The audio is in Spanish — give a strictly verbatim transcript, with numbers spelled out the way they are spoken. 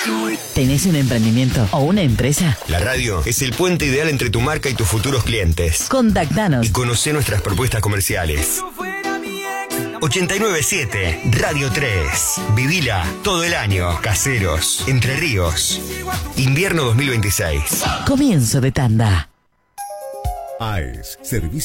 ¿Tenés un emprendimiento o una empresa? La radio es el puente ideal entre tu marca y tus futuros clientes. Contactanos Y conocé nuestras propuestas comerciales. ochenta y nueve siete Radio tres. Vivila todo el año. Caseros, Entre Ríos. Invierno dos mil veintiséis. Comienzo de tanda. A E S, Servicio